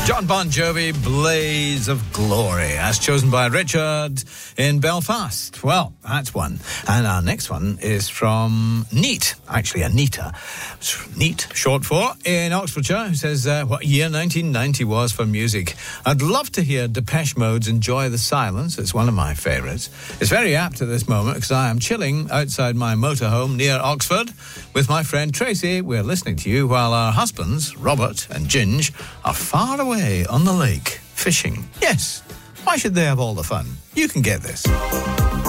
John Bon Jovi, Blaze of Glory, as chosen by Richard in Belfast. Well, that's one. And our next one is from Neat, actually Anita. Neat, short for, in Oxfordshire, who says, what year 1990 was for music. I'd love to hear Depeche Mode's Enjoy the Silence. It's one of my favourites. It's very apt at this moment because I am chilling outside my motorhome near Oxford with my friend Tracy. We're listening to you while our husbands, Robert and Ginge, are far away on the lake, fishing. Yes, why should they have all the fun? You can get this.